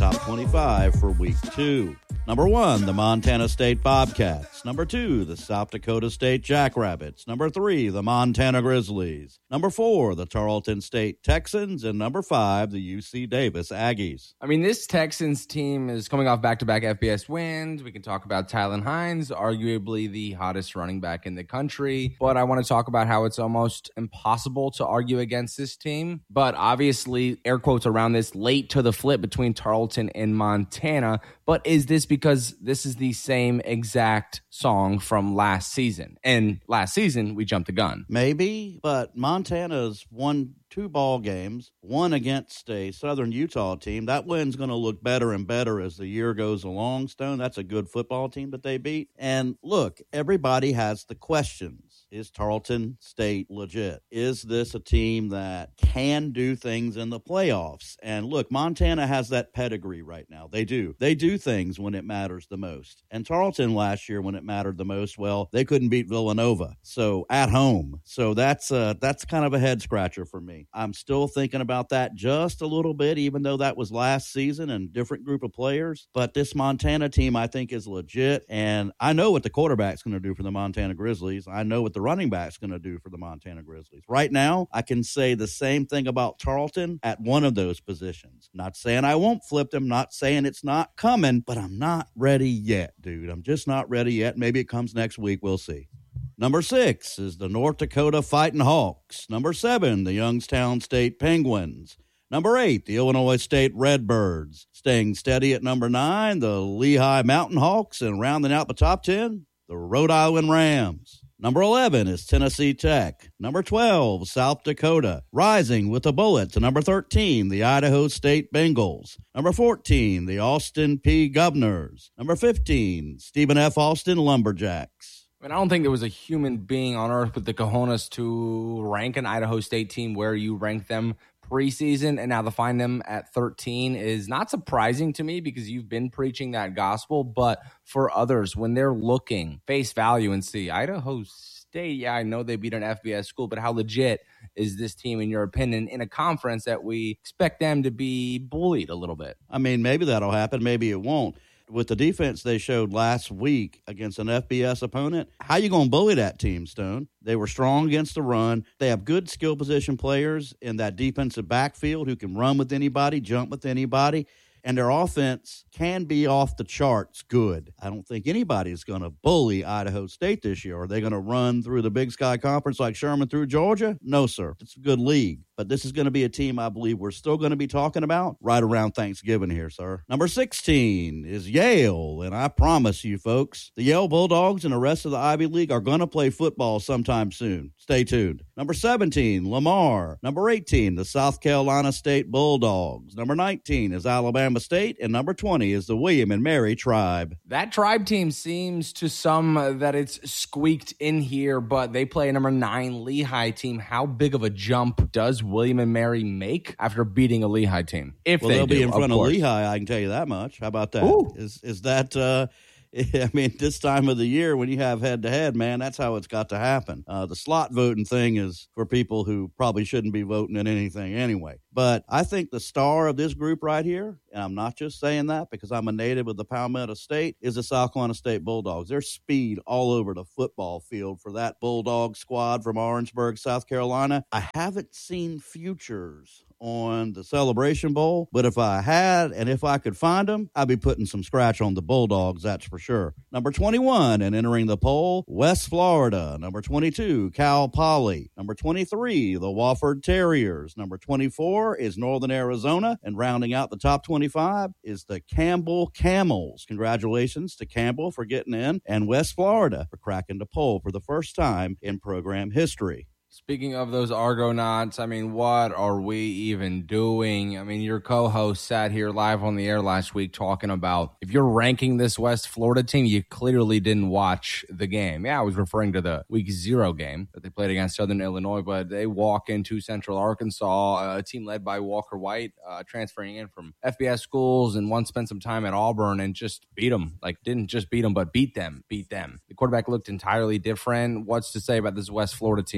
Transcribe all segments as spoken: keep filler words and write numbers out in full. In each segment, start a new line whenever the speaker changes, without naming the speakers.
top twenty-five for week two. Number one, the Montana State Bobcats. Number two, the South Dakota State Jackrabbits. Number three, the Montana Grizzlies. Number four, the Tarleton State Texans. And number five, the U C Davis Aggies.
I mean, this Texans team is coming off back-to-back F B S wins. We can talk about Tylan Hines, arguably the hottest running back in the country. But I want to talk about how it's almost impossible to argue against this team. But obviously, air quotes around this, late to the flip between Tarleton and Montana. But is this because this is the same exact song from last season? And last season, we jumped the gun.
Maybe, but Montana's won two ball games, one against a Southern Utah team. That win's going to look better and better as the year goes along, Stone. That's a good football team that they beat. And look, everybody has the questions. Is Tarleton State legit? Is this a team that can do things in the playoffs? And look, Montana has that pedigree right now. They do. They do things when it matters the most. And Tarleton last year, when it mattered the most, well, they couldn't beat Villanova. So at home. So that's uh, that's kind of a head scratcher for me. I'm still thinking about that just a little bit, even though that was last season and different group of players. But this Montana team, I think, is legit. And I know what the quarterback's going to do for the Montana Grizzlies. I know what the running back's going to do for the Montana Grizzlies. Right now, I can say the same thing about Tarleton at one of those positions. Not saying I won't flip them, not saying it's not coming, but I'm not ready yet, dude. I'm just not ready yet. Maybe it comes next week. We'll see. Number six is the North Dakota Fighting Hawks. Number seven, the Youngstown State Penguins. Number eight, the Illinois State Redbirds. Staying steady at number nine, the Lehigh Mountain Hawks. And rounding out the top ten, the Rhode Island Rams. Number eleven is Tennessee Tech. Number twelve, South Dakota. Rising with a bullet to number thirteen, the Idaho State Bengals. Number fourteen, the Austin Peay Governors. Number fifteen, Stephen F. Austin Lumberjacks.
I mean, I don't think there was a human being on earth with the cojones to rank an Idaho State team where you rank them preseason, and now to find them at thirteen is not surprising to me because you've been preaching that gospel. But for others, when they're looking face value and see Idaho State, yeah, I know they beat an F B S school, but how legit is this team in your opinion in a conference that we expect them to be bullied a little bit?
I mean, maybe that'll happen, maybe it won't. With the defense they showed last week against an F B S opponent, how you going to bully that team, Stone? They were strong against the run. They have good skill position players in that defensive backfield who can run with anybody, jump with anybody, and their offense can be off the charts good. I don't think anybody's going to bully Idaho State this year. Are they going to run through the Big Sky Conference like Sherman through Georgia? No, sir. It's a good league. But this is going to be a team I believe we're still going to be talking about right around Thanksgiving here, sir. Number sixteen is Yale, and I promise you, folks, the Yale Bulldogs and the rest of the Ivy League are going to play football sometime soon. Stay tuned. Number seventeen, Lamar. Number eighteen, the South Carolina State Bulldogs. Number nineteen is Alabama State, and number twenty is the William and Mary Tribe.
That Tribe team seems to some that it's squeaked in here, but they play a number nine Lehigh team. How big of a jump does William and Mary make after beating a Lehigh team? If
well,
they
they'll
do,
be in front of,
of
Lehigh, I can tell you that much. How about that?
Ooh.
Is is that uh I mean, this time of the year when you have head-to-head, man, that's how it's got to happen. Uh, the slot voting thing is for people who probably shouldn't be voting in anything anyway. But I think the star of this group right here, and I'm not just saying that because I'm a native of the Palmetto State, is the South Carolina State Bulldogs. There's speed all over the football field for that Bulldog squad from Orangeburg, South Carolina. I haven't seen futures on the Celebration Bowl, but if I had and if I could find them, I'd be putting some scratch on the Bulldogs, that's for sure. Number twenty-one, and entering the poll, West Florida. Number twenty-two, Cal Poly. Number twenty-three, the Wofford Terriers. Number twenty-four is Northern Arizona, and rounding out the top twenty-five is the Campbell Camels. Congratulations to Campbell for getting in, and West Florida for cracking the poll for the first time in program history.
Speaking of those Argonauts, I mean, what are we even doing? I mean, your co-host sat here live on the air last week talking about if you're ranking this West Florida team, you clearly didn't watch the game. Yeah, I was referring to the week zero game that they played against Southern Illinois, but they walk into Central Arkansas, a team led by Walker White, uh, transferring in from F B S schools, and once spent some time at Auburn and just beat them. Like, didn't just beat them, but beat them, beat them. The quarterback looked entirely different. What's to say about this West Florida team? Are they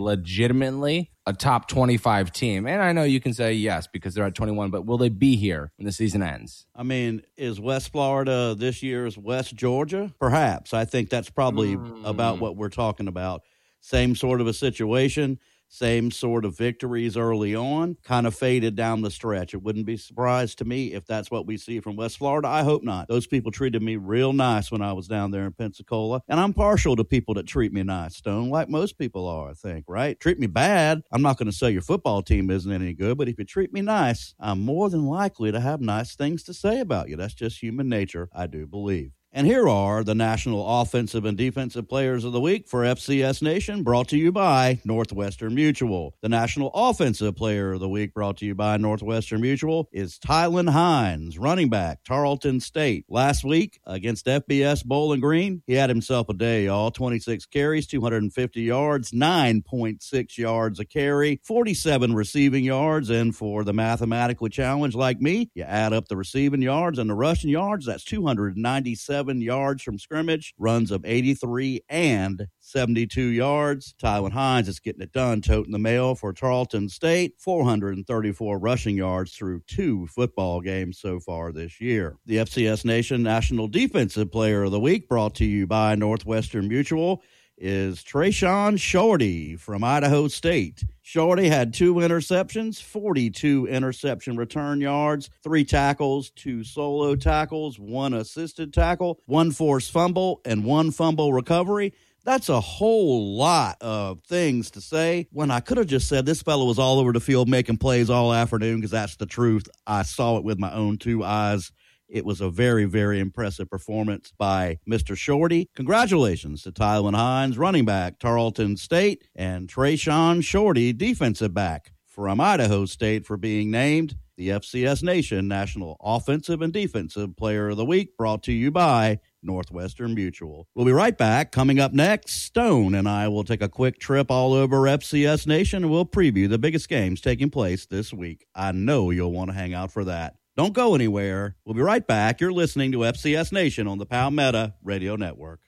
legitimately a top twenty-five team? And I know you can say yes because they're at twenty-one, but will they be here when the season ends?
I mean, is West Florida this year's West Georgia? Perhaps. I think that's probably mm. about what we're talking about. Same sort of a situation. Same sort of victories early on, kind of faded down the stretch. It wouldn't be surprised to me if that's what we see from West Florida. I hope not. Those people treated me real nice when I was down there in Pensacola, and I'm partial to people that treat me nice, Stone, like most people are, I think, right? Treat me bad, I'm not going to say your football team isn't any good, but if you treat me nice, I'm more than likely to have nice things to say about you. That's just human nature, I do believe. And here are the National Offensive and Defensive Players of the Week for F C S Nation, brought to you by Northwestern Mutual. The National Offensive Player of the Week, brought to you by Northwestern Mutual, is Tylan Hines, running back, Tarleton State. Last week, against F B S Bowling Green, he had himself a day, all twenty-six carries, two hundred fifty yards, nine point six yards a carry, forty-seven receiving yards, and for the mathematically challenged like me, you add up the receiving yards and the rushing yards, that's two hundred ninety-seven yards from scrimmage, runs of eighty-three and seventy-two yards. Tylan Hines is getting it done, toting the mail for Tarleton State, four hundred thirty-four rushing yards through two football games so far this year. The F C S Nation National Defensive Player of the Week, brought to you by Northwestern Mutual, is Trayshawn Shorty from Idaho State. Shorty had two interceptions, forty-two interception return yards, three tackles, two solo tackles, one assisted tackle, one forced fumble, and one fumble recovery. That's a whole lot of things to say when I could have just said this fellow was all over the field making plays all afternoon, because that's the truth. I saw it with my own two eyes. It was a very, very impressive performance by Mister Shorty. Congratulations to Tylan Hines, running back, Tarleton State, and Trayshawn Shorty, defensive back from Idaho State, for being named the F C S Nation National Offensive and Defensive Player of the Week, brought to you by Northwestern Mutual. We'll be right back. Coming up next, Stone and I will take a quick trip all over F C S Nation, and we'll preview the biggest games taking place this week. I know you'll want to hang out for that. Don't go anywhere. We'll be right back. You're listening to F C S Nation on the Palmetto Radio Network.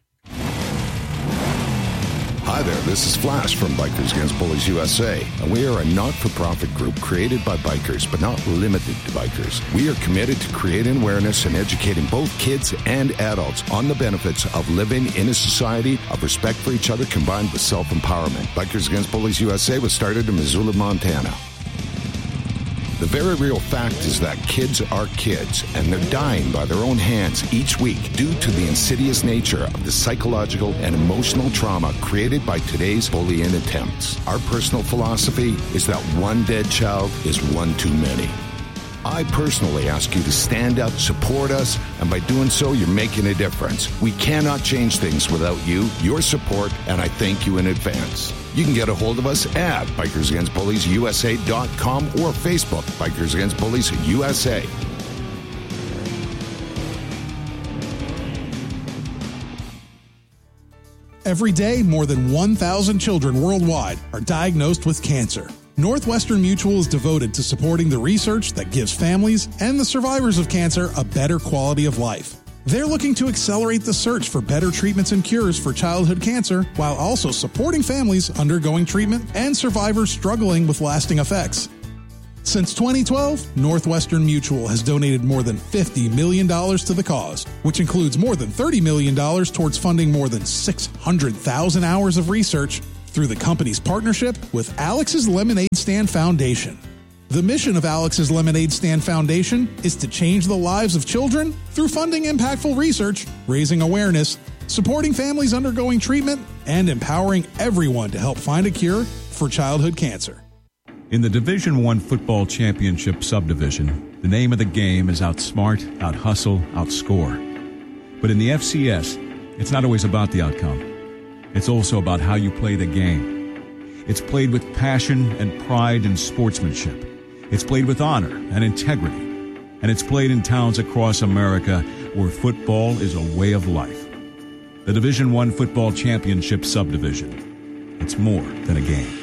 Hi there, this is Flash from Bikers Against Bullies U S A, and we are a not-for-profit group created by bikers, but not limited to bikers. We are committed to creating awareness and educating both kids and adults on the benefits of living in a society of respect for each other combined with self-empowerment. Bikers Against Bullies U S A was started in Missoula, Montana. The very real fact is that kids are kids, and they're dying by their own hands each week due to the insidious nature of the psychological and emotional trauma created by today's bullying attempts. Our personal philosophy is that one dead child is one too many. I personally ask you to stand up, support us, and by doing so, you're making a difference. We cannot change things without you, your support, and I thank you in advance. You can get a hold of us at Bikers Against Bullies U S A dot com or Facebook, Bikers Against Bullies U S A.
Every day, more than one thousand children worldwide are diagnosed with cancer. Northwestern Mutual is devoted to supporting the research that gives families and the survivors of cancer a better quality of life. They're looking to accelerate the search for better treatments and cures for childhood cancer, while also supporting families undergoing treatment and survivors struggling with lasting effects. Since twenty twelve, Northwestern Mutual has donated more than fifty million dollars to the cause, which includes more than thirty million dollars towards funding more than six hundred thousand hours of research through the company's partnership with Alex's Lemonade Stand Foundation. The mission of Alex's Lemonade Stand Foundation is to change the lives of children through funding impactful research, raising awareness, supporting families undergoing treatment, and empowering everyone to help find a cure for childhood cancer.
In the Division One Football Championship subdivision, the name of the game is outsmart, out-hustle, outscore. But in the F C S, it's not always about the outcome. It's also about how you play the game. It's played with passion and pride and sportsmanship. It's played with honor and integrity. And it's played in towns across America where football is a way of life. The Division One Football Championship subdivision. It's more than a game.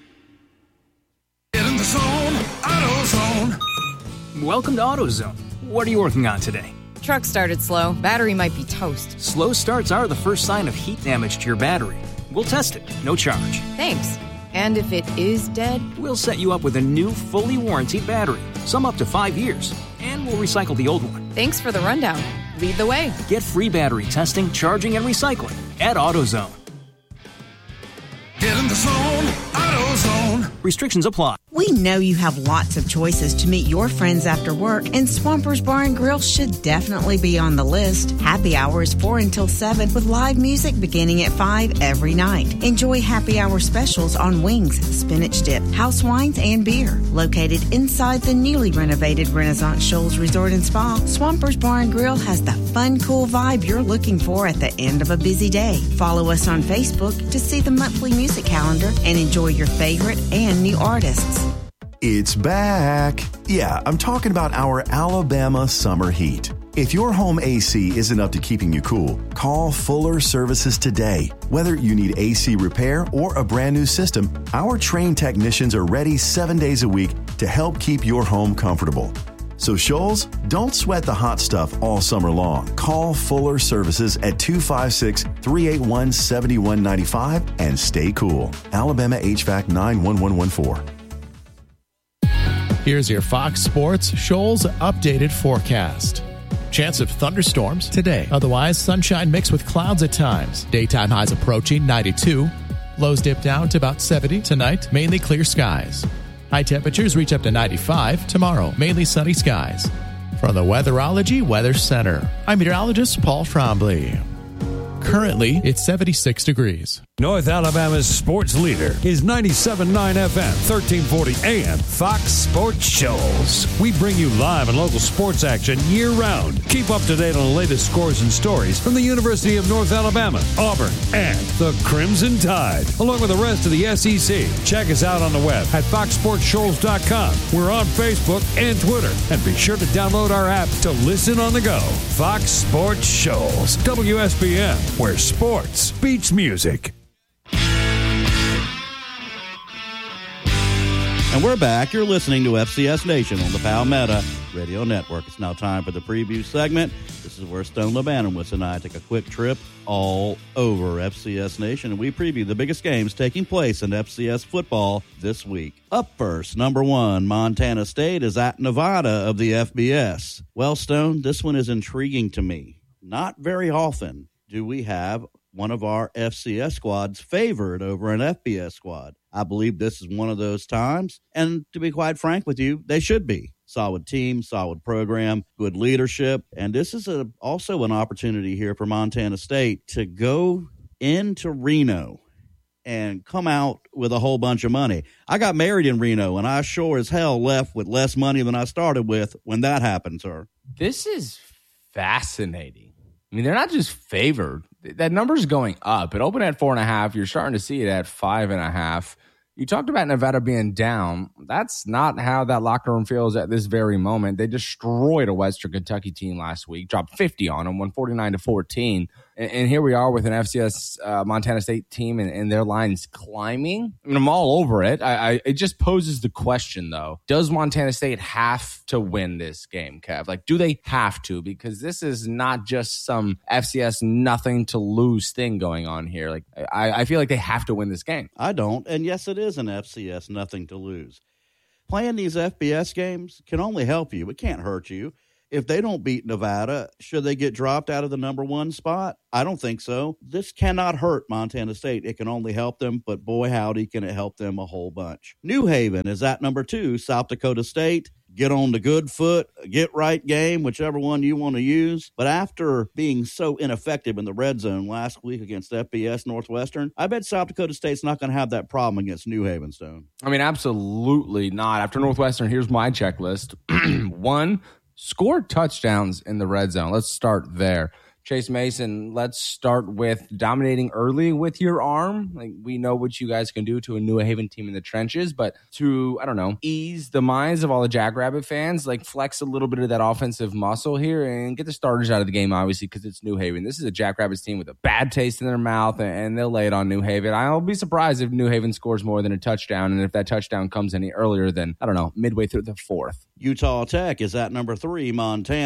Get in the zone, AutoZone.
Welcome to AutoZone. What are you working on today?
Truck started slow. Battery might be toast.
Slow starts are the first sign of heat damage to your battery. We'll test it. No charge.
Thanks. And if it is dead,
We'll set you up with a new, fully warranted battery, some up to five years, and we'll recycle the old one.
thanks for the rundown. Lead the way.
Get free battery testing, charging, and recycling at AutoZone.
Get in the zone, AutoZone.
Restrictions apply.
We know you have lots of choices to meet your friends after work, and Swampers Bar and Grill should definitely be on the list. Happy hour is four until seven with live music beginning at five every night. Enjoy happy hour specials on wings, spinach dip, house wines, and beer. Located inside the newly renovated Renaissance Shoals Resort and Spa, Swampers Bar and Grill has the fun, cool vibe you're looking for at the end of a busy day. Follow us on Facebook to see the monthly music calendar and enjoy your favorite and new artists.
It's back. Yeah, I'm talking about our Alabama summer heat. If your home A C isn't up to keeping you cool, call Fuller Services today. Whether you need A C repair or a brand new system, our trained technicians are ready seven days a week to help keep your home comfortable. So Shoals, don't sweat the hot stuff all summer long. Call Fuller Services at two five six, three eight one, seven one nine five and stay cool. Alabama H V A C nine one one one four.
Here's your Fox Sports Shoals updated forecast. Chance of thunderstorms today. Otherwise, sunshine mixed with clouds at times. Daytime highs approaching ninety-two. Lows dip down to about seventy tonight. Mainly clear skies. High temperatures reach up to ninety-five tomorrow. Mainly sunny skies. From the Weatherology Weather Center, I'm meteorologist Paul Trombley. Currently, it's seventy-six degrees.
North Alabama's sports leader is ninety-seven point nine F M, thirteen forty A M, Fox Sports Shoals. We bring you live and local sports action year-round. Keep up to date on the latest scores and stories from the University of North Alabama, Auburn, and the Crimson Tide, along with the rest of the S E C. Check us out on the web at fox sports shoals dot com. We're on Facebook and Twitter. And be sure to download our app to listen on the go. Fox Sports Shoals, W S B M, where sports beats music.
And we're back. You're listening to F C S Nation on the Palmetto Radio Network. It's now time for the preview segment. This is where Stone LeBanowitz and I take a quick trip all over F C S Nation, and we preview the biggest games taking place in F C S football this week. Up first, number one, Montana State is at Nevada of the F B S. Well, Stone, this one is intriguing to me. Not very often do we have one of our F C S squads favored over an F B S squad. I believe this is one of those times, and to be quite frank with you, they should be. Solid team, solid program, good leadership, and this is a, also an opportunity here for Montana State to go into Reno and come out with a whole bunch of money. I got married in Reno, and I sure as hell left with less money than I started with when that happened, sir.
This is fascinating. I mean, they're not just favored. That number's going up. It opened at four and a half. You're starting to see it at five and a half. You talked about Nevada being down. That's not how that locker room feels at this very moment. They destroyed a Western Kentucky team last week, dropped fifty on them, won forty-nine to fourteen. And, and here we are with an F C S uh, Montana State team, and, and their line's climbing. I mean, I'm all over it. I, I, it just poses the question, though. Does Montana State have to win this game, Kev? Like, do they have to? Because this is not just some F C S nothing to lose thing going on here. Like, I, I feel like they have to win this game.
I don't. And yes, it is an F C S nothing to lose. Playing these F B S games can only help you. It can't hurt you. If they don't beat Nevada, should they get dropped out of the number one spot? I don't think so. This cannot hurt Montana State. It can only help them, but boy, howdy, can it help them a whole bunch. New Haven is at number two, South Dakota State. Get on the good foot, get right game, whichever one you want to use. But after being so ineffective in the red zone last week against F B S Northwestern, I bet South Dakota State's not going to have that problem against New Haven, Stone.
I mean, absolutely not. After Northwestern, here's my checklist. One, score touchdowns in the red zone. Let's start there. Chase Mason, let's start with dominating early with your arm. Like, we know what you guys can do to a New Haven team in the trenches, but to, I don't know, ease the minds of all the Jackrabbit fans, like flex a little bit of that offensive muscle here and get the starters out of the game, obviously, because it's New Haven. This is a Jackrabbits team with a bad taste in their mouth, and they'll lay it on New Haven. I'll be surprised if New Haven scores more than a touchdown, and if that touchdown comes any earlier than, I don't know, midway through the fourth.
Utah Tech is at number three, Montana.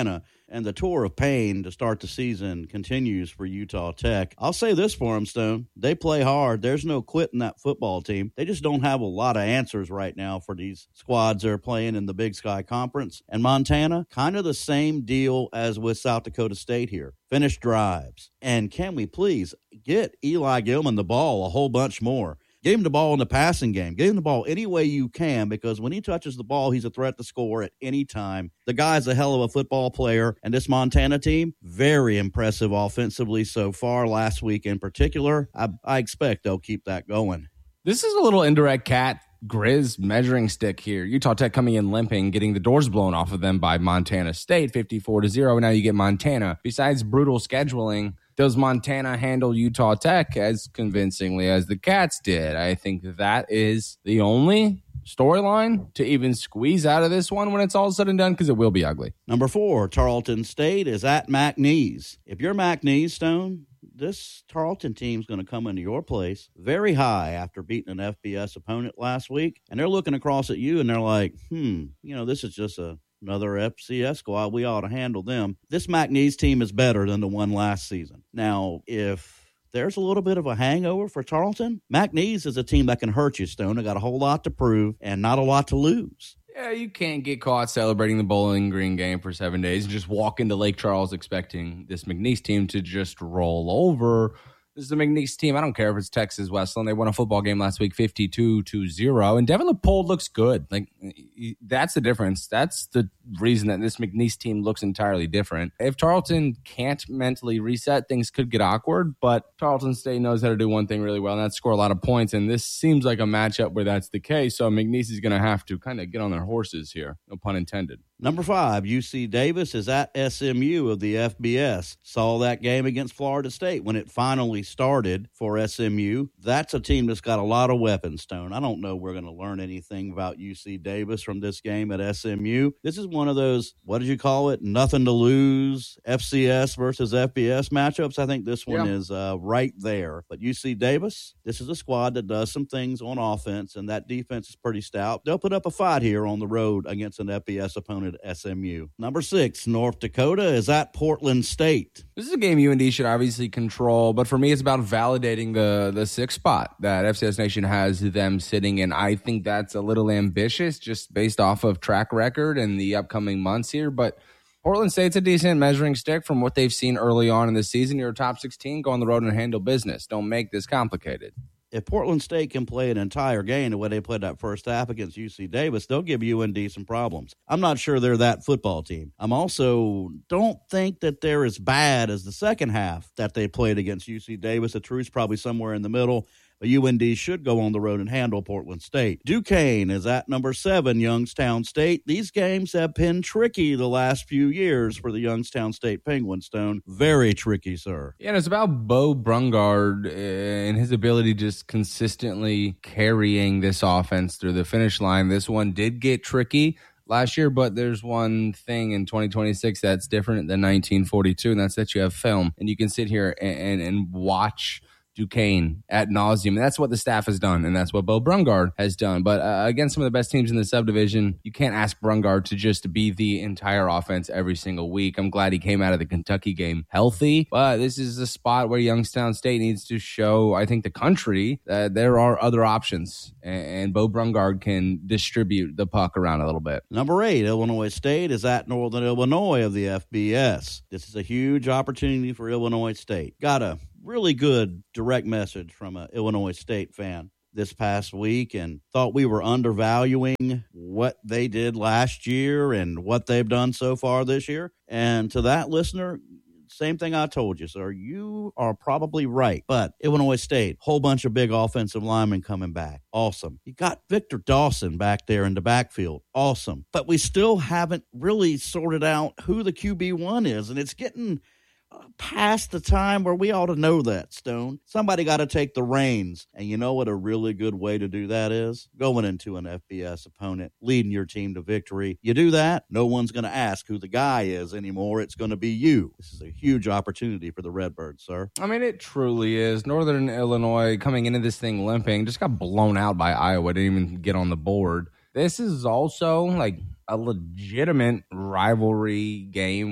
And the tour of pain to start the season continues for Utah Tech. I'll say this for them, Stone. They play hard. There's no quitting that football team. They just don't have a lot of answers right now for these squads they're playing in the Big Sky Conference. And Montana, kind of the same deal as with South Dakota State here. Finish drives. And can we please get Eli Gilman the ball a whole bunch more? Get him the ball in the passing game. Get him the ball any way you can, because when he touches the ball, he's a threat to score at any time. The guy's a hell of a football player, and this Montana team, very impressive offensively so far last week in particular. I, I expect they'll keep that going.
This is a little indirect cat Grizz measuring stick here. Utah Tech coming in limping, getting the doors blown off of them by Montana State, fifty-four to zero. Now you get Montana. Besides brutal scheduling, does Montana handle Utah Tech as convincingly as the Cats did? I think that is the only storyline to even squeeze out of this one when it's all said and done, because it will be ugly.
Number four, Tarleton State is at McNeese. If you're McNeese, Stone, this Tarleton team's going to come into your place very high after beating an F B S opponent last week, and they're looking across at you and they're like, hmm, you know, this is just a another F C S squad. We ought to handle them. This McNeese team is better than the one last season. Now, if there's a little bit of a hangover for Tarleton, McNeese is a team that can hurt you, Stone. They got a whole lot to prove and not a lot to lose.
Yeah, you can't get caught celebrating the Bowling Green game for seven days and just walk into Lake Charles expecting this McNeese team to just roll over. This is a McNeese team. I don't care if it's Texas Wesleyan. They won a football game last week, fifty-two to zero. And Devin LePold looks good. Like, that's the difference. That's the reason that this McNeese team looks entirely different. If Tarleton can't mentally reset, things could get awkward. But Tarleton State knows how to do one thing really well, and that's score a lot of points. And this seems like a matchup where that's the case. So McNeese is going to have to kind of get on their horses here. No pun intended.
Number five, U C Davis is at S M U of the F B S. Saw that game against Florida State when it finally started for S M U. That's a team that's got a lot of weapons, Stone. I don't know we're going to learn anything about U C Davis from this game at S M U. This is one of those, what did you call it, nothing to lose, F C S versus F B S matchups. I think this one yeah. is uh, right there. But U C Davis, this is a squad that does some things on offense, and that defense is pretty stout. They'll put up a fight here on the road against an F B S opponent. S M U. Number six, North Dakota is at Portland State.
This is a game U N D should obviously control, but for me, it's about validating the the sixth spot that F C S Nation has them sitting in. I think that's a little ambitious just based off of track record and the upcoming months here, but Portland State's a decent measuring stick from what they've seen early on in the season. You're a top sixteen, go on the road and handle business. Don't make this complicated.
If Portland State can play an entire game the way they played that first half against U C Davis, they'll give U N D some problems. I'm not sure they're that football team. I'm also don't think that they're as bad as the second half that they played against U C Davis. The truth's probably somewhere in the middle. But U N D should go on the road and handle Portland State. Duquesne is at number seven, Youngstown State. These games have been tricky the last few years for the Youngstown State Penguins, Stone. Very tricky, sir.
Yeah, and it's about Bo Brungard and his ability just consistently carrying this offense through the finish line. This one did get tricky last year, but there's one thing in twenty twenty-six that's different than nineteen forty-two, and that's that you have film. And you can sit here and, and, and watch Duquesne ad nauseum. And that's what the staff has done, and that's what Bo Brungard has done. But uh, against some of the best teams in the subdivision, you can't ask Brungard to just be the entire offense every single week. I'm glad he came out of the Kentucky game healthy, but this is a spot where Youngstown State needs to show, I think, the country that there are other options, and, and Bo Brungard can distribute the puck around a little bit.
Number eight, Illinois State is at Northern Illinois of the F B S. This is a huge opportunity for Illinois State. Got a really good direct message from an Illinois State fan this past week and thought we were undervaluing what they did last year and what they've done so far this year. And to that listener, same thing I told you, sir. You are probably right. But Illinois State, whole bunch of big offensive linemen coming back. Awesome. You got Victor Dawson back there in the backfield. Awesome. But we still haven't really sorted out who the Q B one is, and it's getting past the time where we ought to know that, Stone. Somebody got to take the reins. And you know what a really good way to do that is? Going into an F B S opponent, leading your team to victory. You do that, no one's going to ask who the guy is anymore. It's going to be you. This is a huge opportunity for the Redbirds, sir.
I mean, it truly is. Northern Illinois coming into this thing limping, just got blown out by Iowa. Didn't even get on the board. This is also like a legitimate rivalry game with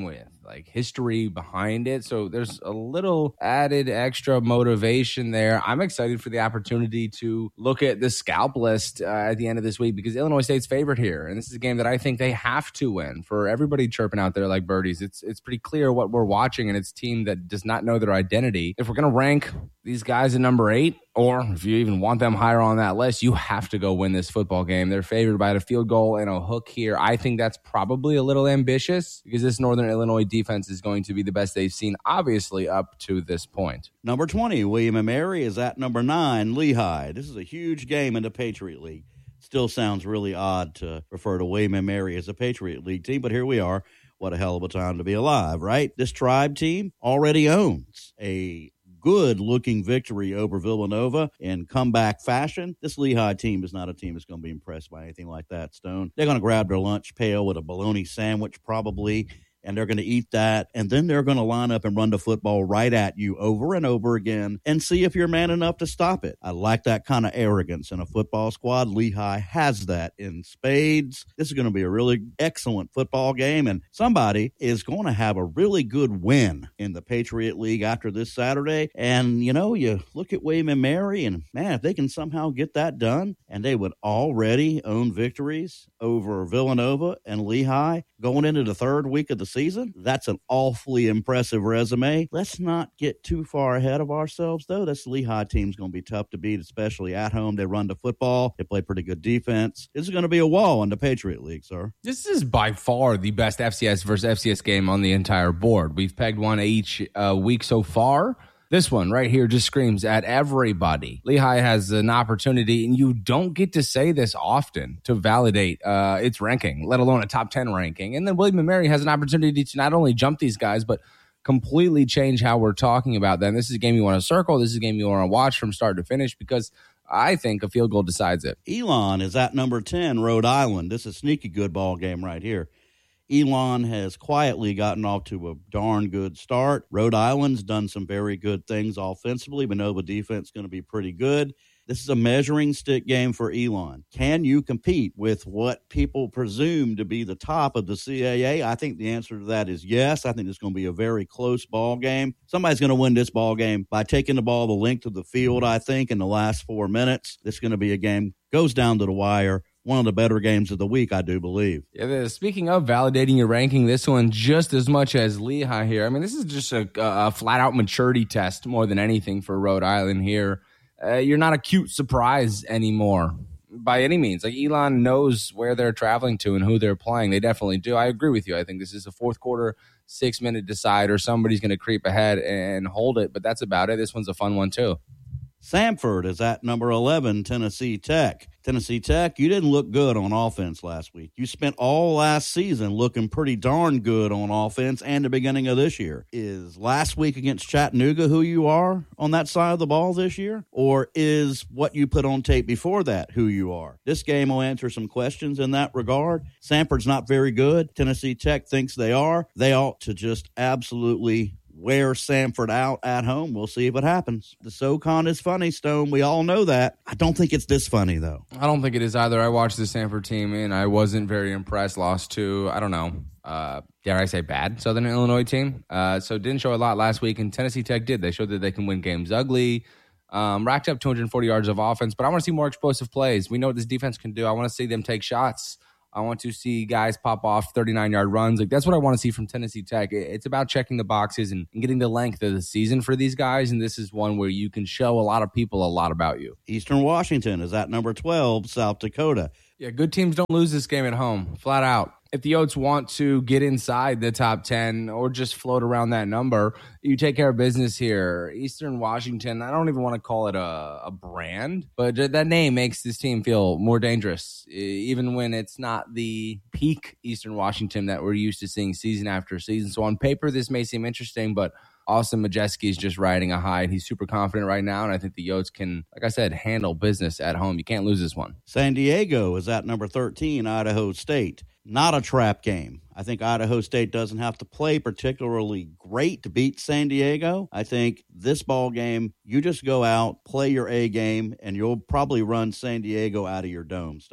like history behind it. So there's a little added extra motivation there. I'm excited for the opportunity to look at the scalp list uh, at the end of this week because Illinois State's favorite here. And this is a game that I think they have to win. For everybody chirping out there like birdies, it's it's pretty clear what we're watching, and it's a team that does not know their identity. If we're going to rank these guys at number eight, or if you even want them higher on that list, you have to go win this football game. They're favored by a field goal and a hook here. I think that's probably a little ambitious because this Northern Illinois defense is going to be the best they've seen, obviously, up to this point.
Number twenty, William and Mary, is at number nine, Lehigh. This is a huge game in the Patriot League. Still sounds really odd to refer to William and Mary as a Patriot League team, but here we are. What a hell of a time to be alive, right? This Tribe team already owns a good-looking victory over Villanova in comeback fashion. This Lehigh team is not a team that's going to be impressed by anything like that, Stone. They're going to grab their lunch pail with a bologna sandwich probably, and they're going to eat that, and then they're going to line up and run the football right at you over and over again and see if you're man enough to stop it. I like that kind of arrogance in a football squad. Lehigh has that in spades. This is going to be a really excellent football game, and somebody is going to have a really good win in the Patriot League after this Saturday. And, you know, you look at William and Mary, and, man, if they can somehow get that done, and they would already own victories over Villanova and Lehigh going into the third week of the season, that's an awfully impressive resume. Let's not get too far ahead of ourselves, though. This Lehigh team's going to be tough to beat, especially at home. They run the football. They play pretty good defense. This is going to be a wall in the Patriot League, sir.
This is by far the best F C S versus F C S game on the entire board. We've pegged one each uh, week so far. This one right here just screams at everybody. Lehigh has an opportunity, and you don't get to say this often, to validate uh, its ranking, let alone a top ten ranking. And then William and Mary has an opportunity to not only jump these guys, but completely change how we're talking about them. This is a game you want to circle. This is a game you want to watch from start to finish because I think a field goal decides it.
Elon is at number ten, Rhode Island. This is a sneaky good ball game right here. Elon has quietly gotten off to a darn good start. Rhode Island's done some very good things offensively. Manova defense is going to be pretty good. This is a measuring stick game for Elon. Can you compete with what people presume to be the top of the C A A? I think the answer to that is yes. I think it's going to be a very close ball game. Somebody's going to win this ball game by taking the ball the length of the field, I think, in the last four minutes. This is going to be a game, goes down to the wire. One of the better games of the week, I do believe.
Yeah, speaking of validating your ranking, this one just as much as Lehigh here. I mean, this is just a, a flat-out maturity test more than anything for Rhode Island here. Uh, you're not a cute surprise anymore by any means. Like, Elon knows where they're traveling to and who they're playing. They definitely do. I agree with you. I think this is a fourth quarter, six-minute decider. Somebody's going to creep ahead and hold it, but that's about it. This one's a fun one, too.
Samford is at number eleven, Tennessee Tech. Tennessee Tech, you didn't look good on offense last week. You spent all last season looking pretty darn good on offense and the beginning of this year. Is last week against Chattanooga who you are on that side of the ball this year? Or is what you put on tape before that who you are? This game will answer some questions in that regard. Samford's not very good. Tennessee Tech thinks they are. They ought to just absolutely wear Samford out at home. We'll see if it happens. The SoCon is funny, Stone. We all know that. I don't think it's this funny, though.
I don't think it is either. I watched the Samford team, and I wasn't very impressed. Lost to, I don't know, uh, dare I say bad Southern Illinois team. Uh, so didn't show a lot last week, and Tennessee Tech did. They showed that they can win games ugly. Um, racked up two hundred forty yards of offense, but I want to see more explosive plays. We know what this defense can do. I want to see them take shots. I want to see guys pop off thirty-nine-yard runs. Like, that's what I want to see from Tennessee Tech. It's about checking the boxes and getting the length of the season for these guys, and this is one where you can show a lot of people a lot about you.
Eastern Washington is at number twelve, South Dakota.
Yeah, good teams don't lose this game at home, flat out. If the Oats want to get inside the top ten or just float around that number, you take care of business here. Eastern Washington, I don't even want to call it a, a brand, but that name makes this team feel more dangerous, even when it's not the peak Eastern Washington that we're used to seeing season after season. So on paper, this may seem interesting, but Austin Majeski is just riding a high, and he's super confident right now, and I think the Yotes can, like I said, handle business at home. You can't lose this one.
San Diego is at number thirteen, Idaho State. Not a trap game. I think Idaho State doesn't have to play particularly great to beat San Diego. I think this ball game, you just go out, play your A game, and you'll probably run San Diego out of your dome, Stone.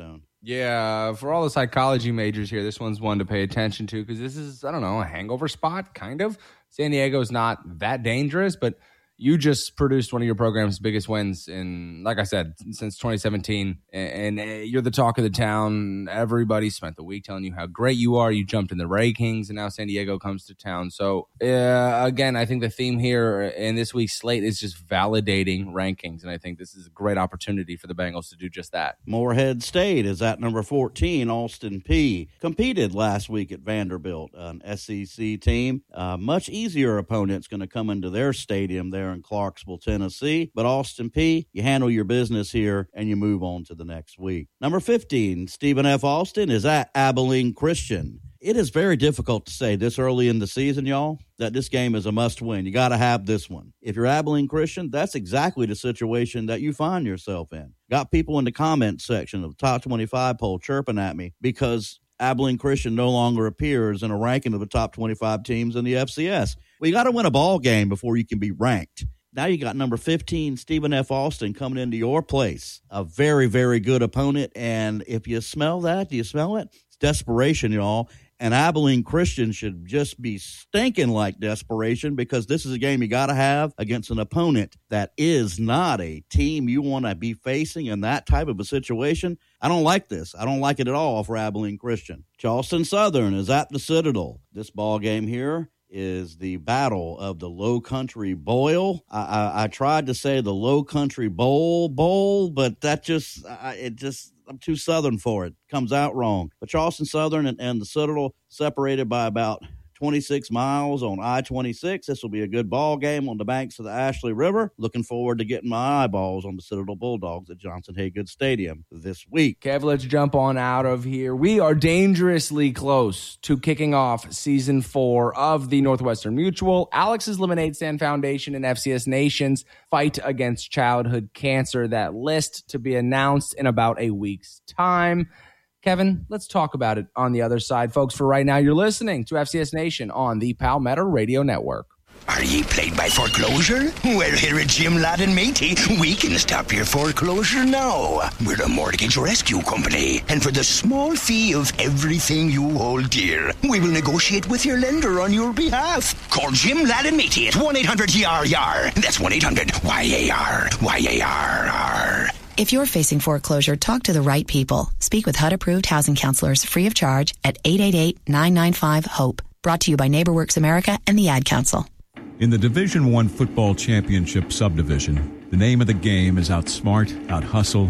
Yeah, for all the psychology majors here, this one's one to pay attention to because this is, I don't know, a hangover spot, kind of. San Diego's not that dangerous, but you just produced one of your program's biggest wins in, like I said, since twenty seventeen, and, and you're the talk of the town. Everybody spent the week telling you how great you are. You jumped in the rankings, and now San Diego comes to town. So, uh, again, I think the theme here in this week's slate is just validating rankings, and I think this is a great opportunity for the Bengals to do just that.
Morehead State is at number fourteen. Austin Peay competed last week at Vanderbilt, an S E C team. Uh, much easier opponent's going to come into their stadium there in Clarksville, Tennessee. But Austin Peay, you handle your business here and you move on to the next week. Number fifteen, Stephen F. Austin is at Abilene Christian. It is very difficult to say this early in the season, y'all, that this game is a must-win. You got to have this one. If you're Abilene Christian, that's exactly the situation that you find yourself in. Got people in the comment section of the top twenty-five poll chirping at me because Abilene Christian no longer appears in a ranking of the top twenty-five teams in the F C S. Well, you got to win a ball game before you can be ranked. Now you got number fifteen, Stephen F. Austin, coming into your place. A very, very good opponent. And if you smell that, do you smell it? It's desperation, y'all. And Abilene Christian should just be stinking like desperation because this is a game you got to have against an opponent that is not a team you want to be facing in that type of a situation. I don't like this. I don't like it at all for Abilene Christian. Charleston Southern is at the Citadel. This ball game here is the battle of the Low Country Boil. I, I, I tried to say the Low Country Bowl Bowl, but that just, I, it just, I'm too Southern for it. Comes out wrong. But Charleston Southern and, and the Citadel separated by about twenty-six miles on I twenty-six. This will be a good ball game on the banks of the Ashley River. Looking forward to getting my eyeballs on the Citadel Bulldogs at Johnson Haygood Stadium this week.
Kev, let's jump on out of here. We are dangerously close to kicking off season four of the Northwestern Mutual, Alex's Lemonade Stand Foundation, and F C S Nation's fight against childhood cancer. That list to be announced in about a week's time. Kevin, let's talk about it on the other side. Folks, for right now, you're listening to F C S Nation on the Palmetto Radio Network.
Are ye plagued by foreclosure? Well, here at Jim Ladd and Matey, we can stop your foreclosure now. We're a mortgage rescue company, and for the small fee of everything you hold dear, we will negotiate with your lender on your behalf. Call Jim Ladd and Matey at one eight hundred Y A R Y A R. That's one eight hundred Y A R Y A R R.
If you're facing foreclosure, talk to the right people. Speak with H U D-approved housing counselors free of charge at eight eight eight, nine nine five, HOPE. Brought to you by NeighborWorks America and the Ad Council.
In the Division One Football Championship subdivision, the name of the game is outsmart, outhustle,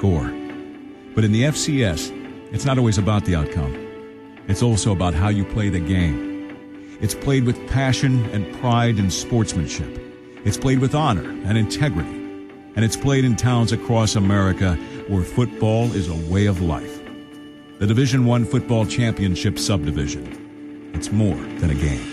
outscore. But in the F C S, it's not always about the outcome. It's also about how you play the game. It's played with passion and pride and sportsmanship. It's played with honor and integrity. And it's played in towns across America where football is a way of life. The Division One Football Championship subdivision. It's more than a game.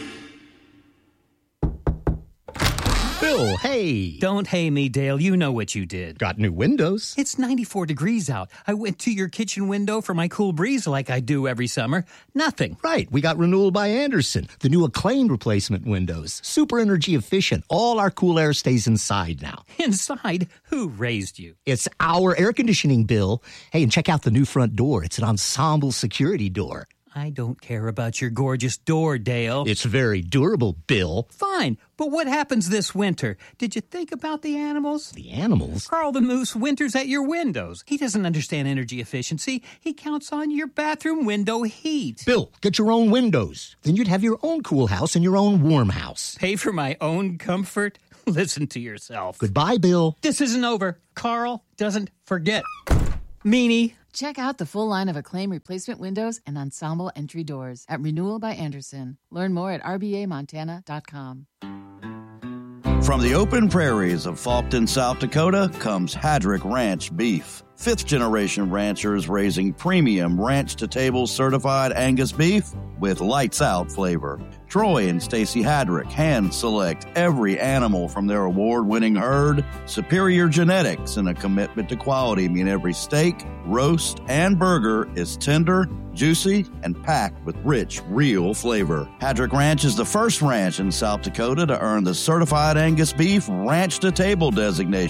Bill, hey. Don't hey me, Dale. You know what you did.
Got new windows.
It's ninety-four degrees out. I went to your kitchen window for my cool breeze like I do every summer. Nothing.
Right. We got Renewal by Andersen. The new acclaimed replacement windows. Super energy efficient. All our cool air stays inside now.
Inside? Who raised you?
It's our air conditioning, Bill. Hey, and check out the new front door. It's an ensemble security door.
I don't care about your gorgeous door, Dale.
It's very durable, Bill.
Fine, but what happens this winter? Did you think about the animals?
The animals?
Carl the Moose winters at your windows. He doesn't understand energy efficiency. He counts on your bathroom window heat.
Bill, get your own windows. Then you'd have your own cool house and your own warm house.
Pay for my own comfort? Listen to yourself.
Goodbye, Bill.
This isn't over. Carl doesn't forget. Meanie.
Check out the full line of Acclaim replacement windows and ensemble entry doors at Renewal by Andersen. Learn more at r b a montana dot com.
From the open prairies of Faulkton, South Dakota, comes Hadrick Ranch Beef. Fifth-generation ranchers raising premium ranch-to-table certified Angus beef with lights-out flavor. Troy and Stacy Hadrick hand-select every animal from their award-winning herd. Superior genetics and a commitment to quality mean every steak, roast, and burger is tender, juicy, and packed with rich, real flavor. Hadrick Ranch is the first ranch in South Dakota to earn the Certified Angus Beef Ranch-to-Table designation.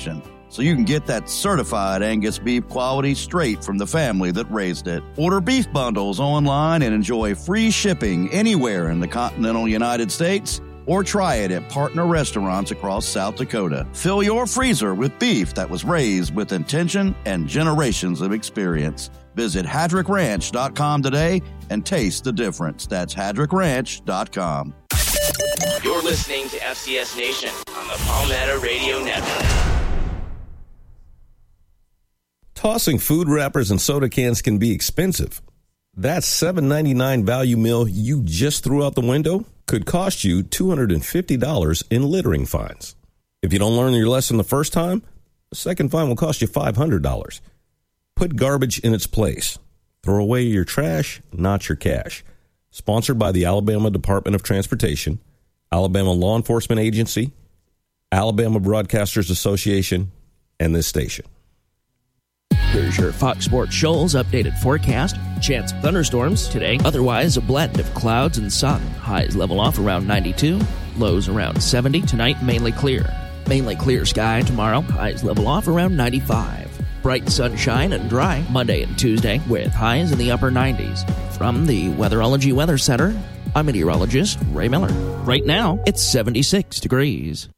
so you can get that certified Angus beef quality straight from the family that raised it. Order beef bundles online and enjoy free shipping anywhere in the continental United States, or try it at partner restaurants across South Dakota. Fill your freezer with beef that was raised with intention and generations of experience. Visit Hadrick Ranch dot com today and taste the difference. That's Hadrick Ranch dot com.
You're listening to F C S Nation on the Palmetto Radio Network.
Tossing food wrappers and soda cans can be expensive. That seven ninety-nine value meal you just threw out the window could cost you two hundred fifty dollars in littering fines. If you don't learn your lesson the first time, the second fine will cost you five hundred dollars. Put garbage in its place. Throw away your trash, not your cash. Sponsored by the Alabama Department of Transportation, Alabama Law Enforcement Agency, Alabama Broadcasters Association, and this station.
Here's your Fox Sports Shoals updated forecast. Chance of thunderstorms today. Otherwise, a blend of clouds and sun. Highs level off around ninety-two. Lows around seventy. Tonight, mainly clear. Mainly clear sky tomorrow. Highs level off around ninety-five. Bright sunshine and dry Monday and Tuesday with highs in the upper nineties. From the Weatherology Weather Center, I'm meteorologist Ray Miller. Right now, it's seventy-six degrees.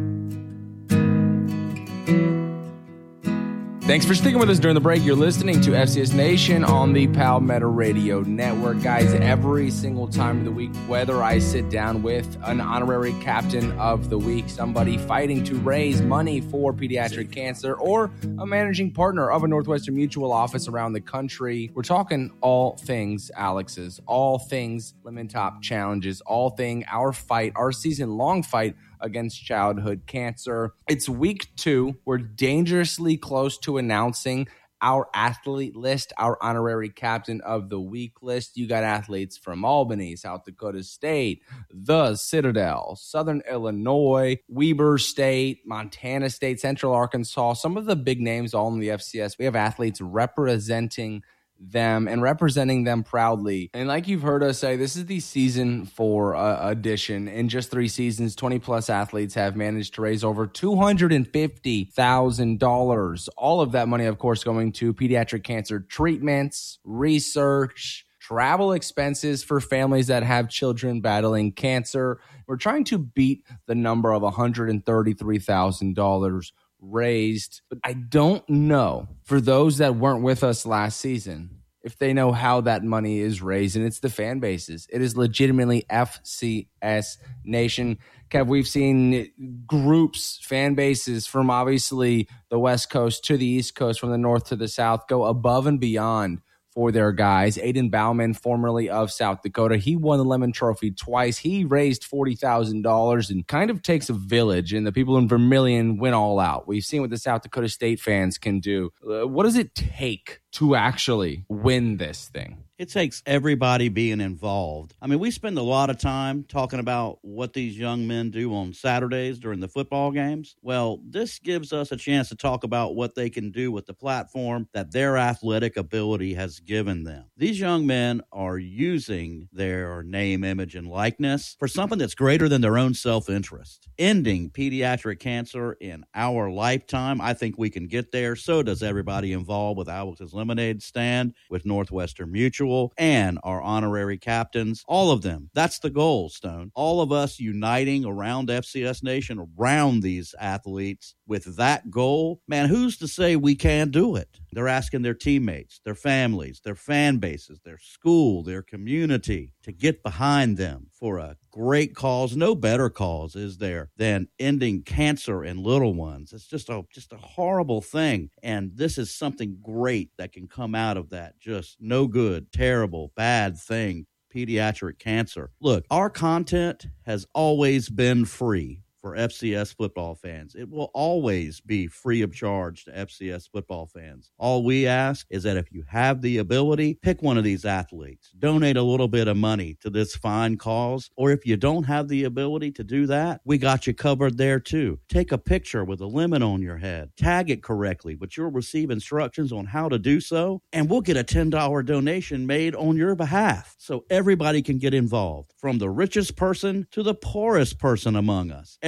Thanks for sticking with us during the break. You're listening to F C S Nation on the Palmetto Radio Network. Guys, every single time of the week, whether I sit down with an honorary captain of the week, somebody fighting to raise money for pediatric cancer, or a managing partner of a Northwestern Mutual office around the country, we're talking all things Alex's, all things Lemon Top Challenges, all thing our fight, our season-long fight against childhood cancer. It's week two. We're dangerously close to announcing our athlete list, our honorary captain of the week list. You got athletes from Albany, South Dakota State, the Citadel, Southern Illinois, Weber State, Montana State, Central Arkansas, some of the big names all in the F C S. We have athletes representing them and representing them proudly. And like you've heard us say, this is the season four uh, edition. In just three seasons, twenty plus athletes have managed to raise over two hundred fifty thousand dollars. All of that money, of course, going to pediatric cancer treatments, research, travel expenses for families that have children battling cancer. We're trying to beat the number of one hundred thirty-three thousand dollars raised. But I don't know, for those that weren't with us last season, if they know how that money is raised, and it's the fan bases. It is legitimately F C S Nation. Kev, we've seen groups, fan bases from obviously the West Coast to the East Coast, from the North to the South, go above and beyond for their guys. Aiden Bauman, formerly of South Dakota, he won the Lemon Trophy twice. He raised forty thousand dollars, and kind of takes a village, and the people in Vermillion went all out. We've seen what the South Dakota State fans can do. Uh, what does it take to actually win this thing?
It takes everybody being involved. I mean, we spend a lot of time talking about what these young men do on Saturdays during the football games. Well, this gives us a chance to talk about what they can do with the platform that their athletic ability has given them. These young men are using their name, image, and likeness for something that's greater than their own self-interest. Ending pediatric cancer in our lifetime, I think we can get there. So does everybody involved with Alex's Lemonade Stand, with Northwestern Mutual, and our honorary captains, all of them. That's the goal, Stone. All of us uniting around F C S Nation, around these athletes with that goal. Man, who's to say we can't do it? They're asking their teammates, their families, their fan bases, their school, their community to get behind them for a great cause. No better cause is there than ending cancer in little ones. It's just a just a horrible thing. And this is something great that can come out of that. Just no good, terrible, bad thing. Pediatric cancer. Look, our content has always been free for F C S football fans. It will always be free of charge to F C S football fans. All we ask is that if you have the ability, pick one of these athletes, donate a little bit of money to this fine cause, or if you don't have the ability to do that, we got you covered there too. Take a picture with a lemon on your head, tag it correctly, but you'll receive instructions on how to do so, and we'll get a ten dollars donation made on your behalf so everybody can get involved, from the richest person to the poorest person among us. Every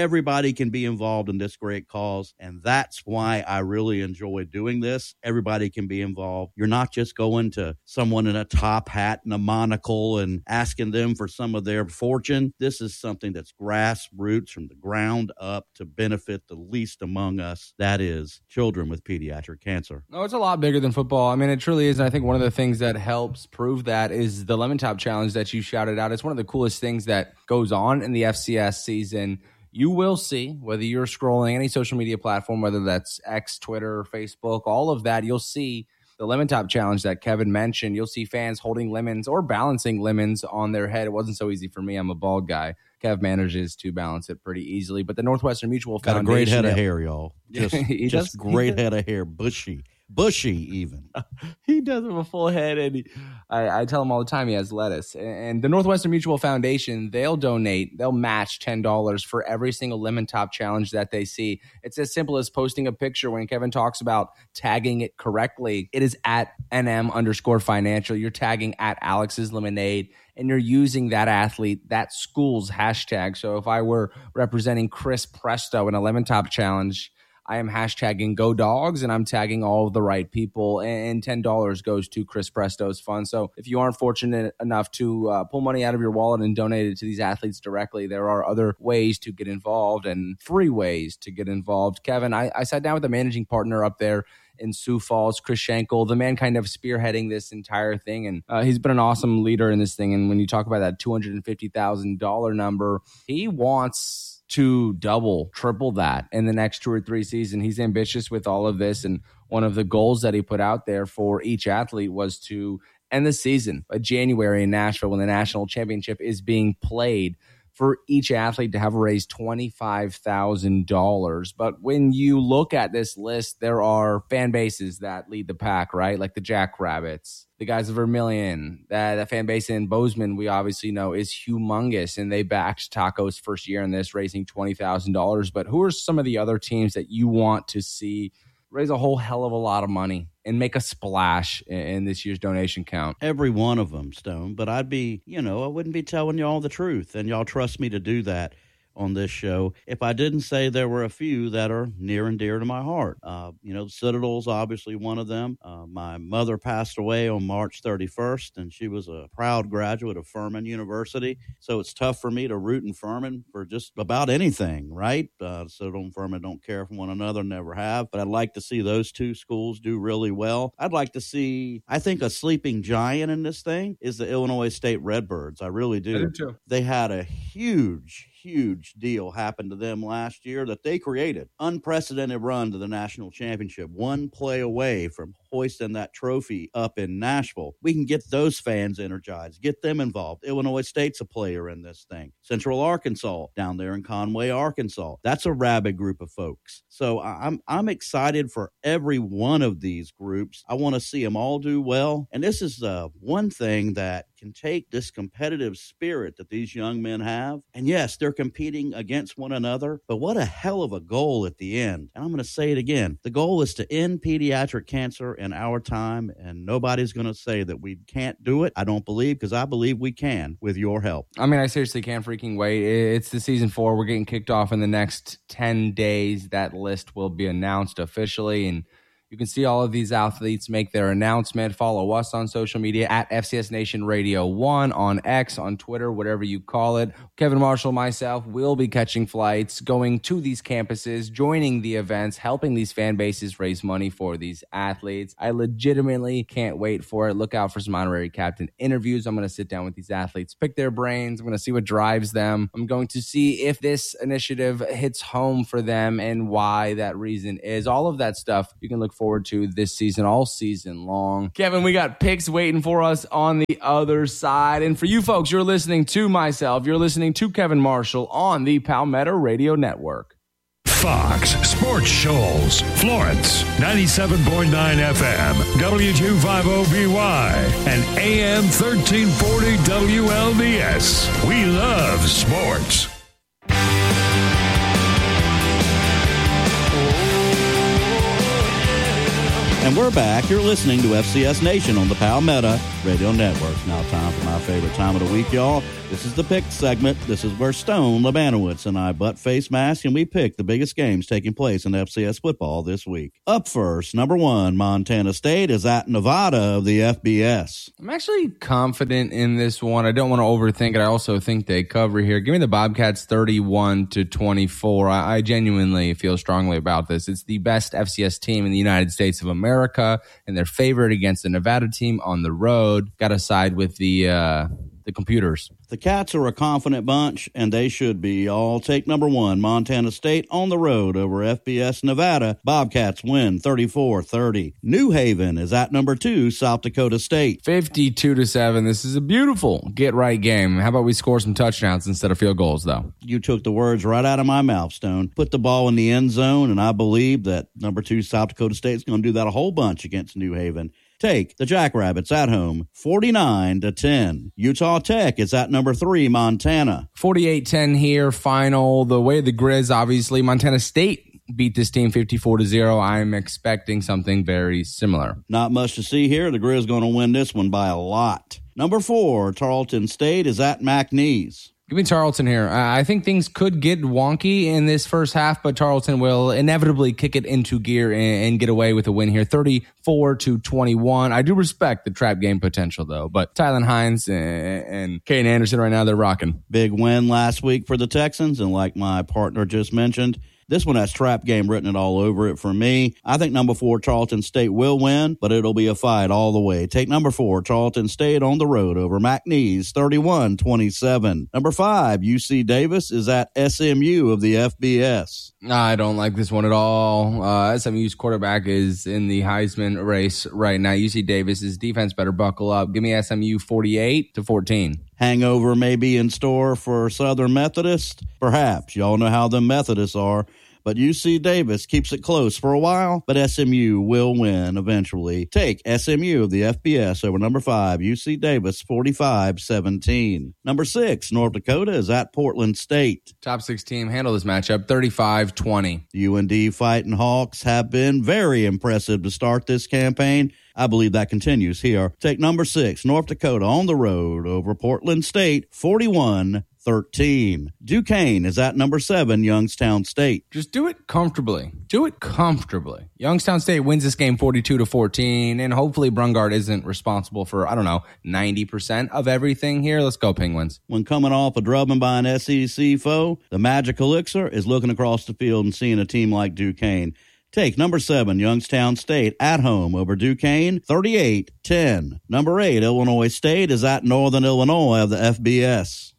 everybody can be involved in this great cause, and that's why I really enjoy doing this. Everybody can be involved. You're not just going to someone in a top hat and a monocle and asking them for some of their fortune. This is something that's grassroots from the ground up to benefit the least among us, that is children with pediatric cancer.
No, it's a lot bigger than football. I mean, it truly is. And I think one of the things that helps prove that is the Lemon Top Challenge that you shouted out. It's one of the coolest things that goes on in the F C S season. You will see, whether you're scrolling any social media platform, whether that's X, Twitter, Facebook, all of that, you'll see the Lemon Top Challenge that Kevin mentioned. You'll see fans holding lemons or balancing lemons on their head. It wasn't so easy for me. I'm a bald guy. Kev manages to balance it pretty easily. But the Northwestern Mutual
Got
Foundation...
Got a great head of hair, y'all. Just,
he
just
does,
great head of hair. Bushy. Bushy, even.
He does have a full head, and he, I, I tell him all the time he has lettuce. And the Northwestern Mutual Foundation, they'll donate, they'll match ten dollars for every single Lemon Top Challenge that they see. It's as simple as posting a picture. When Kevin talks about tagging it correctly, it is at NM underscore financial. You're tagging at Alex's Lemonade, and you're using that athlete, that school's hashtag. So if I were representing Chris Presto in a Lemon Top Challenge, I am hashtagging Go Dogs, and I'm tagging all of the right people, and ten dollars goes to Chris Presto's fund. So if you aren't fortunate enough to uh, pull money out of your wallet and donate it to these athletes directly, there are other ways to get involved and free ways to get involved. Kevin, I, I sat down with the managing partner up there in Sioux Falls, Chris Schenkel, the man kind of spearheading this entire thing. And uh, he's been an awesome leader in this thing. And when you talk about that two hundred fifty thousand dollars number, he wants to double, triple that in the next two or three seasons. He's ambitious with all of this. And one of the goals that he put out there for each athlete was to end the season by January in Nashville when the national championship is being played, for each athlete to have raised twenty-five thousand dollars. But when you look at this list, there are fan bases that lead the pack, right? Like the Jackrabbits, the guys of Vermilion. That, that fan base in Bozeman, we obviously know, is humongous, and they backed Taco's first year in this, raising twenty thousand dollars. But who are some of the other teams that you want to see raise a whole hell of a lot of money and make a splash in, in this year's donation count?
Every one of them, Stone. But I'd be, you know, I wouldn't be telling you all the truth, and y'all trust me to do that on this show if I didn't say there were a few that are near and dear to my heart. Uh, you know, the Citadel's obviously one of them. Uh, my mother passed away on March thirty-first, and she was a proud graduate of Furman University. So it's tough for me to root in Furman for just about anything, right? Uh, Citadel and Furman don't care for one another, never have. But I'd like to see those two schools do really well. I'd like to see, I think a sleeping giant in this thing is the Illinois State Redbirds. I really do.
I do too.
They had a huge huge deal happened to them last year that they created. Unprecedented run to the national championship, one play away from hoisting that trophy up in Nashville. We can get those fans energized, get them involved. Illinois State's a player in this thing. Central Arkansas down there in Conway, Arkansas. That's a rabid group of folks. So I'm I'm excited for every one of these groups. I want to see them all do well. And this is uh, one thing that can take this competitive spirit that these young men have. And yes, they're competing against one another, but what a hell of a goal at the end. And I'm going to say it again. The goal is to end pediatric cancer in our time, and nobody's going to say that we can't do it. I don't believe, because I believe we can with your help.
I mean, I seriously can't freaking wait. It's the season four. We're getting kicked off in the next ten days. That list will be announced officially, and you can see all of these athletes make their announcement. Follow us on social media at F C S Nation Radio one, on X, on Twitter, whatever you call it. Kevin Marshall, myself, will be catching flights, going to these campuses, joining the events, helping these fan bases raise money for these athletes. I legitimately can't wait for it. Look out for some honorary captain interviews. I'm going to sit down with these athletes, pick their brains. I'm going to see what drives them. I'm going to see if this initiative hits home for them and why that reason is. All of that stuff you can look forward to this season, all season long. Kevin, we got picks waiting for us on the other side. And for you folks, you're listening to myself, you're listening to Kevin Marshall on the Palmetto Radio Network.
Fox Sports Shoals, Florence, ninety-seven point nine F M, W two fifty B Y, and A M thirteen forty W L D S. We love sports.
And we're back. You're listening to F C S Nation on the Palmetto Radio Network. Now time for my favorite time of the week, y'all. This is the pick segment. This is where Stone Lebanowitz and I butt face mask and we pick the biggest games taking place in F C S football this week. Up first, number one, Montana State is at Nevada of the F B S.
I'm actually confident in this one. I don't want to overthink it. I also think they cover here. Give me the Bobcats thirty-one to twenty-four. I, I genuinely feel strongly about this. It's the best F C S team in the United States of America, and they're favored against the Nevada team on the road. Got to side with the uh, the computers.
The Cats are a confident bunch, and they should be. I'll take number one, Montana State on the road over F B S Nevada. Bobcats win thirty-four thirty. New Haven is at number two, South Dakota State.
fifty-two to seven. This is a beautiful get-right game. How about we score some touchdowns instead of field goals, though?
You took the words right out of my mouth, Stone. Put the ball in the end zone, and I believe that number two, South Dakota State is going to do that a whole bunch against New Haven. Take the Jackrabbits at home, forty-nine to ten. Utah Tech is at number three, Montana.
forty-eight ten here, final. The way the Grizz, obviously, Montana State beat this team fifty-four to zero. I'm expecting something very similar.
Not much to see here. The Grizz going to win this one by a lot. Number four, Tarleton State is at McNeese.
Give me Tarleton here. Uh, I think things could get wonky in this first half, but Tarleton will inevitably kick it into gear and, and get away with a win here, thirty-four to twenty-one. I do respect the trap game potential, though, but Tylen Hines and, and Caden Anderson right now, they're rocking.
Big win last week for the Texans, and like my partner just mentioned, this one has trap game written it all over it for me. I think number four, Tarleton State will win, but it'll be a fight all the way. Take number four, Tarleton State on the road over McNeese, thirty-one twenty-seven. Number five, U C Davis is at S M U of the F B S.
I don't like this one at all. Uh, S M U's quarterback is in the Heisman race right now. U C Davis's defense better buckle up. Give me S M U forty-eight to fourteen.
Hangover may be in store for Southern Methodist. Perhaps. Y'all know how the Methodists are. But U C Davis keeps it close for a while, but S M U will win eventually. Take S M U of the F B S over number five, U C Davis, forty-five seventeen. Number six, North Dakota is at Portland State.
Top six team handle this matchup, thirty-five twenty.
U N D Fighting Hawks have been very impressive to start this campaign. I believe that continues here. Take number six, North Dakota on the road over Portland State, forty-one thirteen. Duquesne is at number seven, Youngstown State.
Just do it comfortably. Do it comfortably. Youngstown State wins this game forty-two to fourteen, and hopefully Brungard isn't responsible for, I don't know, ninety percent of everything here. Let's go, Penguins.
When coming off a drubbing by an S E C foe, the Magic Elixir is looking across the field and seeing a team like Duquesne. Take number seven, Youngstown State, at home over Duquesne, thirty-eight ten. Number eight, Illinois State is at Northern Illinois of the F B S.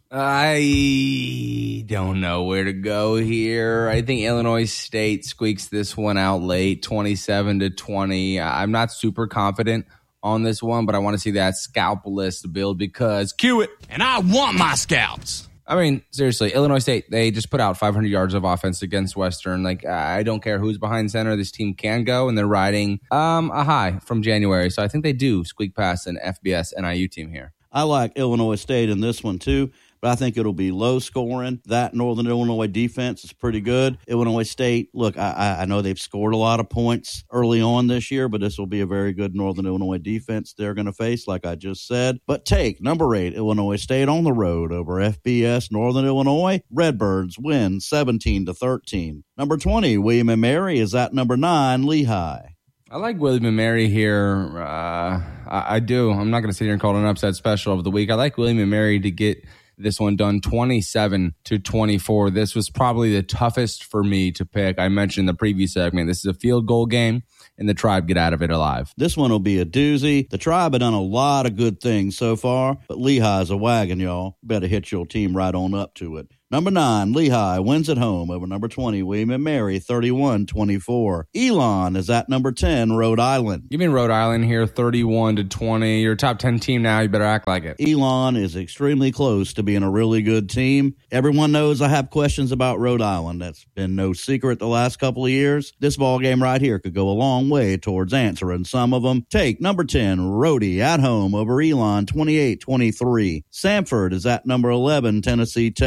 I don't know where to go here. I think Illinois State squeaks this one out late, twenty-seven to twenty. I'm not super confident on this one, but I want to see that scalp list build because cue it.
And I want my scalps.
I mean, seriously, Illinois State, they just put out five hundred yards of offense against Western. Like, I don't care who's behind center. This team can go, and they're riding um, a high from January. So I think they do squeak past an F B S N I U team here.
I like Illinois State in this one, too. But I think it'll be low scoring. That Northern Illinois defense is pretty good. Illinois State, look, I, I know they've scored a lot of points early on this year, but this will be a very good Northern Illinois defense they're going to face, like I just said. But take number eight, Illinois State on the road over F B S Northern Illinois. Redbirds win seventeen to thirteen. Number twenty, William and Mary is at number nine, Lehigh.
I like William and Mary here. Uh, I, I do. I'm not going to sit here and call it an upset special of the week. I like William and Mary to get this one done twenty-seven to twenty-four. This was probably the toughest for me to pick. I mentioned in the previous segment, this is a field goal game, and the Tribe get out of it alive.
This one will be a doozy. The Tribe have done a lot of good things so far, but Lehigh's a wagon, y'all. Better hit your team right on up to it. Number nine, Lehigh wins at home over number twenty, William and Mary, thirty-one twenty-four. Elon is at number ten, Rhode Island.
Give me Rhode Island here, thirty-one to twenty. You're a top ten team now. You better act like it.
Elon is extremely close to being a really good team. Everyone knows I have questions about Rhode Island. That's been no secret the last couple of years. This ball game right here could go a long way towards answering some of them. Take number ten, Rhodey, at home over Elon, twenty-eight twenty-three. Samford is at number eleven, Tennessee Tech.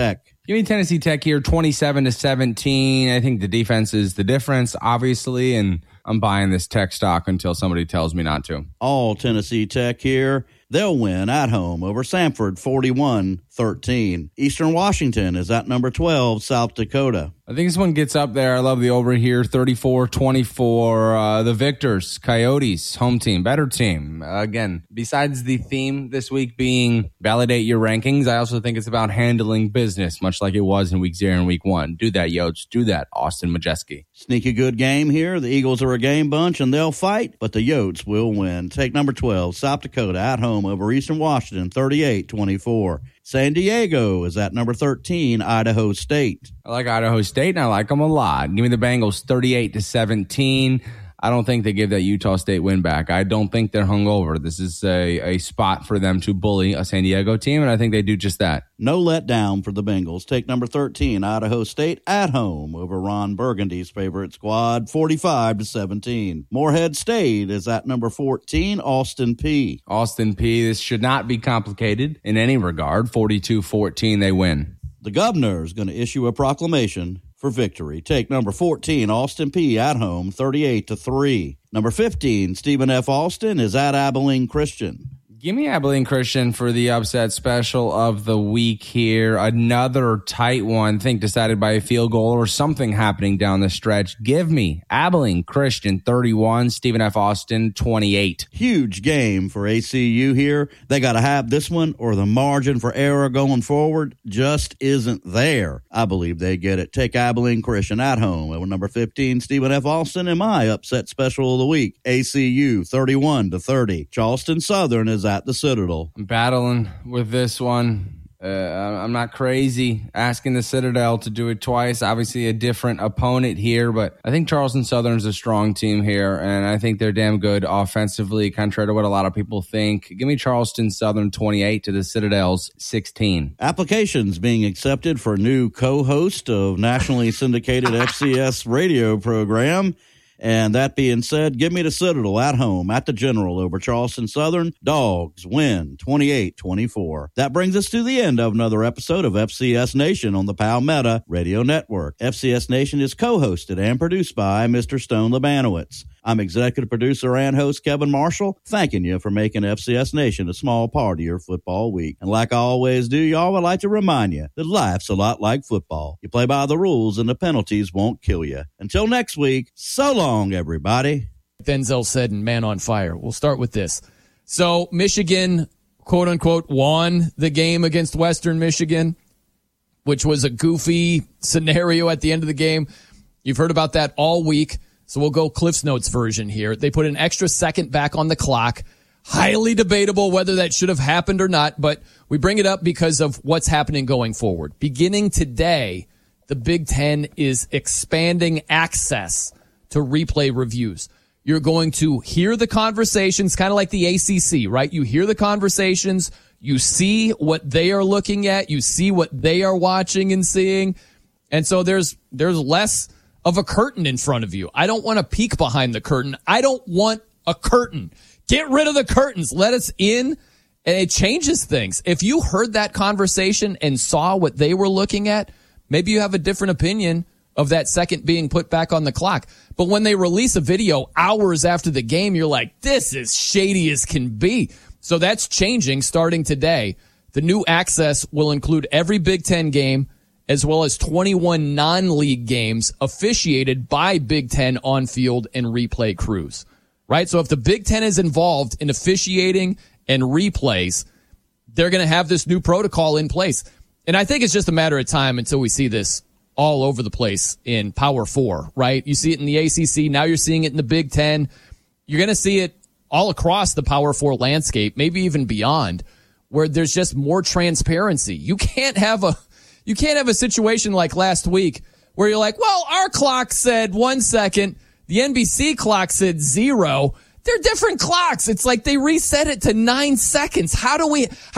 Give me Tennessee Tech here, twenty-seven to seventeen. I think the defense is the difference, obviously, and I'm buying this Tech stock until somebody tells me not to.
All Tennessee Tech here. They'll win at home over Samford, forty-one thirteen. Eastern Washington is at number twelve, South Dakota.
I think this one gets up there. I love the over here, thirty-four twenty-four. Uh, the Victors, Coyotes, home team, better team. Uh, again, besides the theme this week being validate your rankings, I also think it's about handling business, much like it was in week zero and week one. Do that, Yotes. Do that, Austin Majeski.
Sneaky good game here. The Eagles are a game bunch, and they'll fight, but the Yotes will win. Take number twelve, South Dakota, at home over Eastern Washington, thirty-eight twenty-four. San Diego is at number thirteen, Idaho State.
I like Idaho State, and I like them a lot. Give me the Bengals, thirty-eight to seventeen. I don't think they give that Utah State win back. I don't think they're hungover. This is a, a spot for them to bully a San Diego team, and I think they do just that.
No letdown for the Bengals. Take number thirteen, Idaho State, at home over Ron Burgundy's favorite squad, forty-five to seventeen. Morehead State is at number fourteen, Austin Peay.
Austin Peay, this should not be complicated in any regard. forty-two fourteen, they win.
The governor is going to issue a proclamation for victory. Take number fourteen, Austin Peay, at home, thirty-eight to three. Number fifteen, Stephen F. Austin, is at Abilene Christian.
Give me Abilene Christian for the upset special of the week here. Another tight one, I think decided by a field goal or something happening down the stretch. Give me Abilene Christian thirty-one, Stephen F. Austin twenty-eight.
Huge game for A C U here. They got to have this one or the margin for error going forward just isn't there. I believe they get it. Take Abilene Christian at home over number fifteen, Stephen F. Austin, and my upset special of the week. A C U thirty-one to thirty. Charleston Southern is at the Citadel.
I'm battling with this one. Uh, I'm not crazy asking the Citadel to do it twice. Obviously a different opponent here, but I think Charleston Southern's a strong team here, and I think they're damn good offensively, contrary to what a lot of people think. Give me Charleston Southern twenty-eight to the Citadel's sixteen.
Applications being accepted for new co-host of nationally syndicated F C S radio program. And that being said, give me the Citadel at home at the General over Charleston Southern. Dogs win twenty-eight twenty-four. That brings us to the end of another episode of F C S Nation on the Palmetto Radio Network. F C S Nation is co-hosted and produced by Mister Stone Labanowitz. I'm executive producer and host Kevin Marshall, thanking you for making F C S Nation a small part of your football week. And like I always do, y'all, I'd like to remind you that life's a lot like football. You play by the rules and the penalties won't kill you. Until next week, so long, everybody.
Denzel said in Man on Fire. We'll start with this. So Michigan, quote unquote, won the game against Western Michigan, which was a goofy scenario at the end of the game. You've heard about that all week. So we'll go Cliff's Notes version here. They put an extra second back on the clock. Highly debatable whether that should have happened or not, but we bring it up because of what's happening going forward. Beginning today, the Big Ten is expanding access to replay reviews. You're going to hear the conversations, kind of like the A C C, right? You hear the conversations, you see what they are looking at, you see what they are watching and seeing, and so there's there's less of a curtain in front of you. I don't want to peek behind the curtain. I don't want a curtain. Get rid of the curtains. Let us in, and it changes things. If you heard that conversation and saw what they were looking at, maybe you have a different opinion of that second being put back on the clock. But when they release a video hours after the game, you're like, this is shady as can be. So that's changing starting today. The new access will include every Big Ten game, as well as twenty-one non-league games officiated by Big Ten on-field and replay crews, right? So if the Big Ten is involved in officiating and replays, they're going to have this new protocol in place. And I think it's just a matter of time until we see this all over the place in Power Four, right? You see it in the A C C. Now you're seeing it in the Big Ten. You're going to see it all across the Power Four landscape, maybe even beyond, where there's just more transparency. You can't have a You can't have a situation like last week where you're like, well, our clock said one second, the N B C clock said zero. They're different clocks. It's like they reset it to nine seconds. How do we...